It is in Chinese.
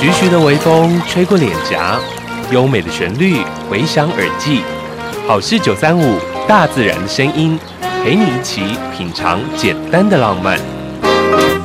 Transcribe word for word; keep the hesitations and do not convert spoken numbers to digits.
徐徐的微风吹过脸颊，优美的旋律回响耳际。好事九三五，大自然的声音，陪你一起品尝简单的浪漫。